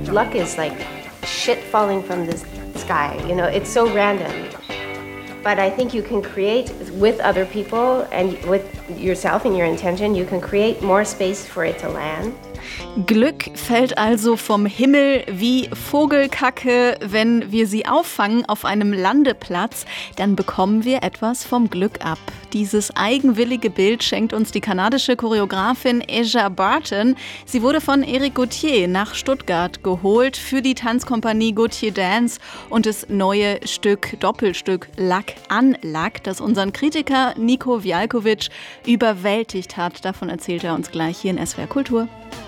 luck is like shit falling from the sky. You know, it's so random. But I think you can create with other people and with yourself and your intention, you can create more space for it to land. Glück fällt also vom Himmel wie Vogelkacke. Wenn wir sie auffangen auf einem Landeplatz, dann bekommen wir etwas vom Glück ab. Dieses eigenwillige Bild schenkt uns die kanadische Choreografin Aja Barton. Sie wurde von Eric Gauthier nach Stuttgart geholt für die Tanzkompanie Gauthier Dance und das neue Doppelstück Luck Unluck, das unseren Kritiker Nico Vjalkovic überwältigt hat. Davon erzählt er uns gleich hier in SWR Kultur.